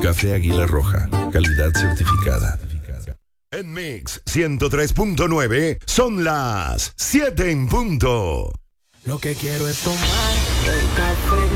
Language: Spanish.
Café Águila Roja, calidad certificada. En Mix 103.9 son las 7 en punto. Lo que quiero es tomar el café.